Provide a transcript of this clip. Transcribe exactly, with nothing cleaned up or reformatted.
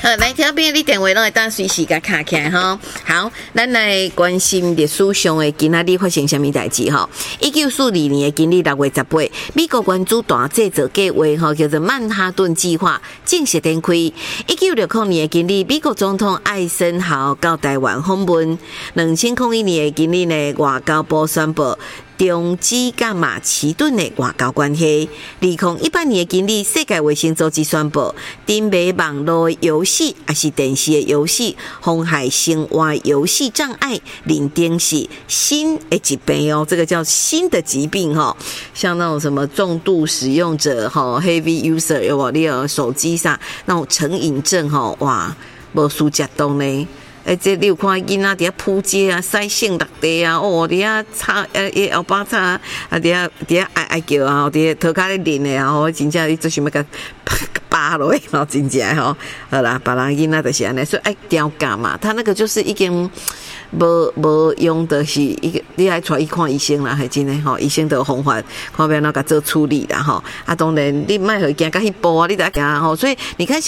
好，来听边你电话拢会当随时甲卡起来吼。好，咱来关心历史上的今仔日发生什么代志吼？一九四二年的今日六月十八，美国原子弹制造计划吼叫做曼哈顿计划正式展开。一九六零年的今日，美国总统艾森豪到台湾访问。两千零一年的今日呢，外交部宣布中止甲马其顿的外交关系。二零一八年的今日，世界卫生组织宣布，订买网络游戏还是电视的游戏，妨害生活游戏障碍，认定是新的疾病哦，这个叫新的疾病哈、哦，像那种什么重度使用者哈、哦、，heavy user 有无？你有手机上那种成瘾症哈、哦，哇，无输食动呢。诶，这你有看囡仔伫遐扑街啊、塞性落地啊，哦，伫遐擦诶后巴擦啊，伫遐伫遐哀哀叫啊，伫遐涂骹咧淋诶啊，吼，真正你做想要甲扒落去，吼，真正吼，好啦，别人囡仔就是安尼，所以爱调教嘛，他那个就是已经无无用的是一个，你爱带伊看医生啦，系真诶吼，医生都有方法，看要哪甲做处理啦吼，啊，当然你莫互伊惊甲迄步啊，你得惊吼，所以你看。